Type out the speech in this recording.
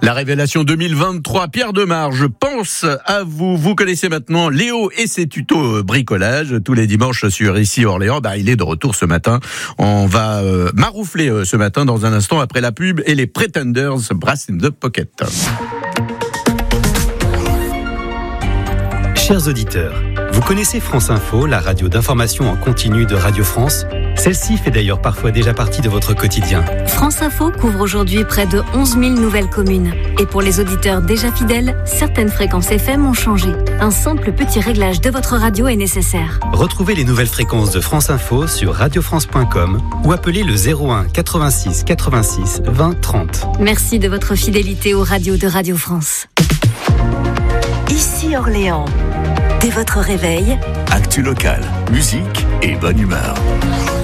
La révélation 2023, Pierre Demar, je pense à vous. Vous connaissez maintenant Léo et ses tutos bricolage tous les dimanches sur Ici Orléans. Il est de retour ce matin. On va maroufler ce matin dans un instant après la pub et les Pretenders, Brass in the Pocket. Chers auditeurs, vous connaissez France Info, la radio d'information en continu de Radio France ? Celle-ci fait d'ailleurs parfois déjà partie de votre quotidien. France Info couvre aujourd'hui près de 11 000 nouvelles communes. Et pour les auditeurs déjà fidèles, certaines fréquences FM ont changé. Un simple petit réglage de votre radio est nécessaire. Retrouvez les nouvelles fréquences de France Info sur radiofrance.com ou appelez le 01 86 86 20 30. Merci de votre fidélité aux radios de Radio France. Ici Orléans. Dès votre réveil, actu local, musique et bonne humeur.